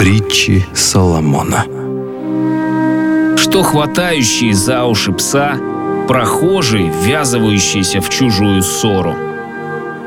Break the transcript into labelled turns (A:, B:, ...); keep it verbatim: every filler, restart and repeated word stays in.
A: Притчи Соломона.
B: Что хватающий за уши пса, прохожий, ввязывающийся в чужую ссору.